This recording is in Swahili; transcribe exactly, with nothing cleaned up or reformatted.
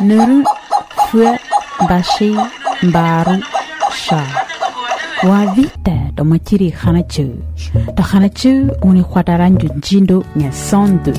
Nuru, Fue, Bashi, Baru, Sha. Wa vita do machiri khanachu. Do khanachu uni khwadaran junjindo nya sondu.